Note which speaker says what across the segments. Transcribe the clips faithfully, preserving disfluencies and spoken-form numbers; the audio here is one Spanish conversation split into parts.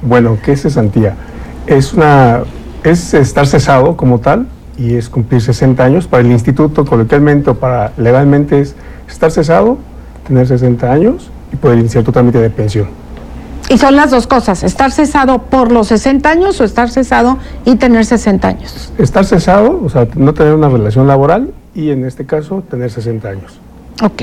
Speaker 1: Bueno, ¿qué es cesantía? Es una es estar cesado como tal y es cumplir sesenta años. Para el instituto, coloquialmente o para legalmente, es estar cesado, tener sesenta años y poder iniciar tu trámite de pensión.
Speaker 2: Y son las dos cosas, estar cesado por los sesenta años o estar cesado y tener sesenta años.
Speaker 1: Estar cesado, o sea, no tener una relación laboral y en este caso tener sesenta años.
Speaker 2: Ok.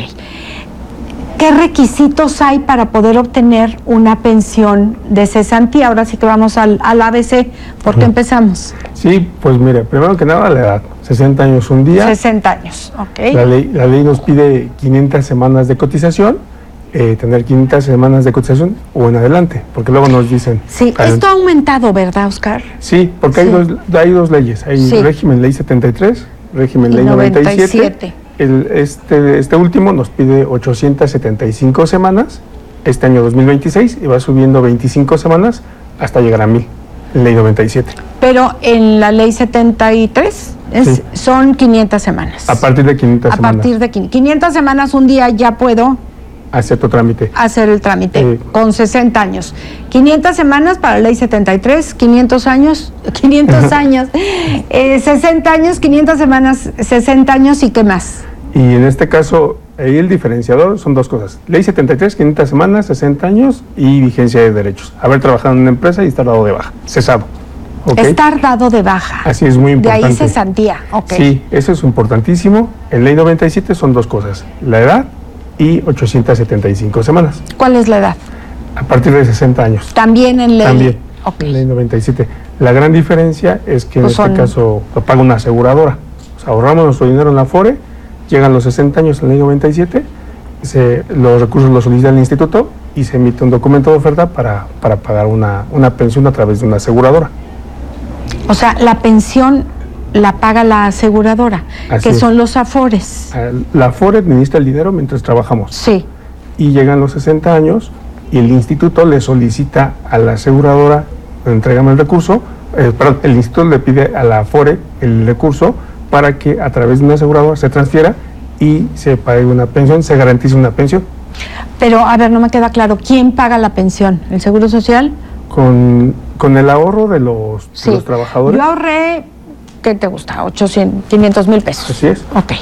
Speaker 2: ¿Qué requisitos hay para poder obtener una pensión de cesantía? Ahora sí que vamos al, al A B C. ¿Por qué empezamos?
Speaker 1: Sí, pues mire, primero que nada la edad, sesenta años un día.
Speaker 2: sesenta años, ok.
Speaker 1: La ley, la ley nos pide quinientas semanas de cotización, eh, tener quinientas semanas de cotización o en adelante, porque luego nos dicen...
Speaker 2: Sí, esto ha aumentado, ¿verdad, Oscar?
Speaker 1: Sí, porque sí. Hay, dos, hay dos leyes, hay sí. régimen ley setenta y tres, régimen ley noventa y siete. El, este, este último nos pide ochocientas setenta y cinco semanas, este año dos mil veintiséis, y va subiendo veinticinco semanas hasta llegar a mil, en ley noventa y siete.
Speaker 2: Pero en la ley setenta y tres es, sí. son quinientas semanas.
Speaker 1: A partir de quinientas
Speaker 2: a
Speaker 1: semanas.
Speaker 2: A partir de quinientas semanas, un día ya puedo...
Speaker 1: hacer tu trámite.
Speaker 2: Hacer el trámite, eh, con sesenta años. quinientas semanas para la ley setenta y tres, quinientos años, quinientos años, eh, sesenta años, quinientas semanas, sesenta años y qué más.
Speaker 1: Y en este caso, ahí el diferenciador son dos cosas. Ley setenta y tres, quinientas semanas, sesenta años y vigencia de derechos. Haber trabajado en una empresa y estar dado de baja, cesado. ¿Okay?
Speaker 2: Estar dado de baja.
Speaker 1: Así es, muy importante.
Speaker 2: De ahí cesantía, ok.
Speaker 1: Sí, eso es importantísimo. En ley noventa y siete son dos cosas, la edad y ochocientas setenta y cinco semanas.
Speaker 2: ¿Cuál es la edad?
Speaker 1: A partir de sesenta años.
Speaker 2: También en ley.
Speaker 1: También,
Speaker 2: okay.
Speaker 1: en ley noventa y siete. La gran diferencia es que en pues este son... caso lo paga una aseguradora. O sea, ahorramos nuestro dinero en la Afore, llegan los sesenta años en ley noventa y siete, se, los recursos los solicita el instituto y se emite un documento de oferta para, para pagar una, una pensión a través de una aseguradora.
Speaker 2: O sea, la pensión la paga la aseguradora, Así que es. son los Afores.
Speaker 1: La Afore administra el dinero mientras trabajamos.
Speaker 2: Sí.
Speaker 1: Y llegan los sesenta años y el instituto le solicita a la aseguradora, entrégame el recurso, eh, perdón, el instituto le pide a la Afore el recurso para que a través de una aseguradora se transfiera y se pague una pensión, se garantice una pensión.
Speaker 2: Pero, a ver, no me queda claro, ¿quién paga la pensión? ¿El Seguro Social?
Speaker 1: Con, con el ahorro de los,
Speaker 2: sí.
Speaker 1: de los trabajadores.
Speaker 2: Yo ahorré... ¿Qué te gusta? ochocientos, quinientos mil pesos.
Speaker 1: Así es.
Speaker 2: Ok.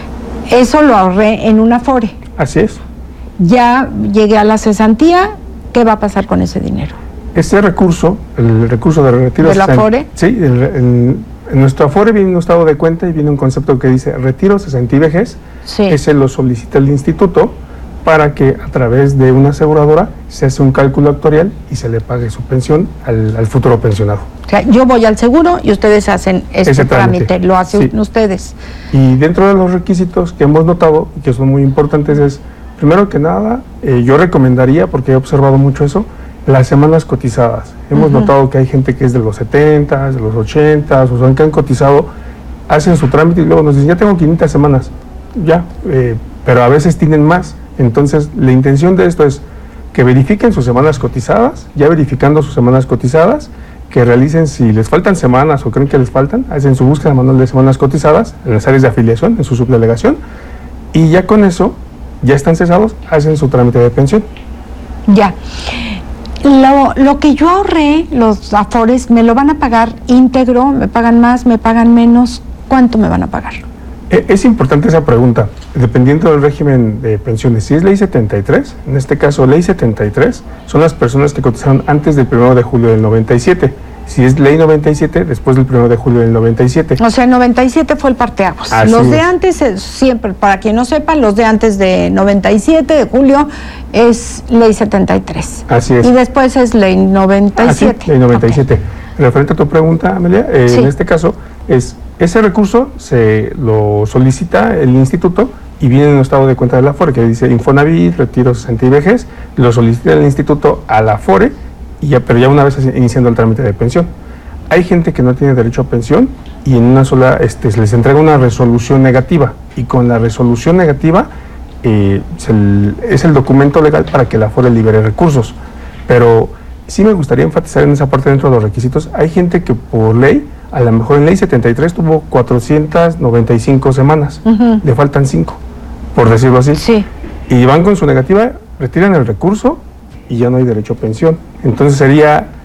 Speaker 2: Eso lo ahorré en una Afore.
Speaker 1: Así es.
Speaker 2: Ya llegué a la cesantía, ¿qué va a pasar con ese dinero?
Speaker 1: Ese recurso, el recurso de retiro...
Speaker 2: ¿De la Afore?
Speaker 1: Sí, el, el, en nuestro Afore viene un estado de cuenta y viene un concepto que dice retiro, cesantía y vejez.
Speaker 2: Sí.
Speaker 1: Ese lo solicita el instituto para que a través de una aseguradora se hace un cálculo actuarial y se le pague su pensión al, al futuro pensionado.
Speaker 2: O sea, yo voy al seguro y ustedes hacen este
Speaker 1: Ese
Speaker 2: trámite,
Speaker 1: trámite,
Speaker 2: lo hacen
Speaker 1: sí.
Speaker 2: ustedes.
Speaker 1: Y dentro de los requisitos que hemos notado y que son muy importantes es, primero que nada, eh, yo recomendaría, porque he observado mucho eso, las semanas cotizadas. Hemos uh-huh. notado que hay gente que es de los setenta, de los ochenta, o sea, que han cotizado, hacen su trámite y luego nos dicen, ya tengo quinientas semanas, ya, eh, pero a veces tienen más. Entonces, la intención de esto es que verifiquen sus semanas cotizadas, ya verificando sus semanas cotizadas, que realicen si les faltan semanas o creen que les faltan, hacen su búsqueda manual de semanas cotizadas en las áreas de afiliación, en su subdelegación, y ya con eso, ya están cesados, hacen su trámite de pensión.
Speaker 2: Ya. Lo, lo que yo ahorré, los Afores, ¿me lo van a pagar íntegro? ¿Me pagan más? ¿Me pagan menos? ¿Cuánto me van a pagar?
Speaker 1: Es importante esa pregunta, dependiendo del régimen de pensiones. Si es ley setenta y tres, en este caso ley setenta y tres, son las personas que cotizaron antes del primero de julio del noventa y siete. Si es ley noventa y siete, después del primero de julio del noventa y siete.
Speaker 2: O sea, el noventa y siete fue el parteaguas.
Speaker 1: Así
Speaker 2: los de
Speaker 1: es.
Speaker 2: antes, siempre, para quien no sepa, los de antes de noventa y siete, de julio, es ley setenta y tres.
Speaker 1: Así es.
Speaker 2: Y después es ley noventa y siete.
Speaker 1: Ah, sí, ley noventa y siete. Okay. Referente a tu pregunta, Amelia, eh, sí. en este caso, es ese recurso se lo solicita el instituto y viene en un estado de cuenta de la Afore, que dice Infonavit, retiro, cesantía y vejez, lo solicita el instituto a la Afore, y ya, pero ya una vez iniciando el trámite de pensión. Hay gente que no tiene derecho a pensión y en una sola este, se les entrega una resolución negativa, y con la resolución negativa eh, es, el, es el documento legal para que la Afore libere recursos. Pero sí me gustaría enfatizar en esa parte dentro de los requisitos. Hay gente que por ley, a lo mejor en ley setenta y tres tuvo cuatrocientas noventa y cinco semanas, uh-huh. le faltan cinco, por decirlo así.
Speaker 2: Sí.
Speaker 1: Y van con su negativa, retiran el recurso y ya no hay derecho a pensión. Entonces sería